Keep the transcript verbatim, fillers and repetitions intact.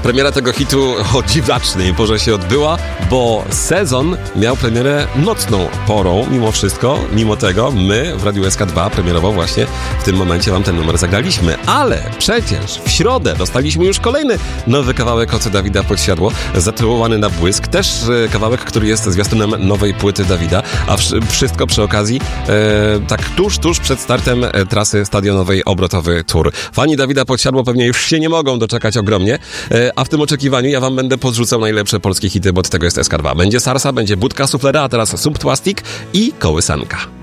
Premiera tego hitu o dziwacznej porze się odbyła, bo sezon miał premierę nocną porą, mimo wszystko, mimo tego my w Radiu S K dwa premierowo właśnie w tym momencie wam ten numer zagraliśmy, ale przecież w środę dostaliśmy już kolejny nowy kawałek od Dawida Podsiadło, zatytułowany Na błysk, też kawałek, który jest zwiastunem nowej płyty Dawida, a wszystko przy okazji e, tak tuż, tuż przed startem trasy stadionowej Obrotowy Tour. Fani Dawida Podsiadło pewnie już się nie mogą doczekać ogromnie, e, a w tym oczekiwaniu ja wam będę podrzucał najlepsze polskie hity, bo od tego jest S K dwa. Będzie Sarsa, będzie Budka Suflera, a teraz Subplastik i Kołysanka.